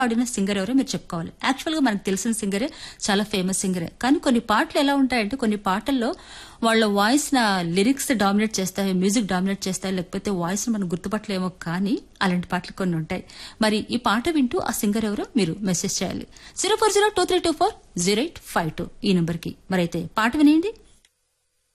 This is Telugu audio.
పాడిన సింగర్ ఎవరో మీరు చెప్పుకోవాలి. యాక్చువల్ గా మనకు తెలిసిన సింగరే, చాలా ఫేమస్ సింగరే. కానీ కొన్ని పాటలు ఎలా ఉంటాయంటే కొన్ని పాటల్లో వాళ్ళ వాయిస్ లిరిక్స్ డామినేట్ చేస్తాయి, మ్యూజిక్ డామినేట్ చేస్తాయి, లేకపోతే వాయిస్ మనం గుర్తుపట్టలేమో. కానీ అలాంటి పాటలు కొన్ని ఉంటాయి. మరి ఈ పాట వింటూ ఆ సింగర్ ఎవరో మీరు మెసేజ్ చేయాలి 04023240852 ఈ నెంబర్ కి. మరైతే పాట వినేయండి.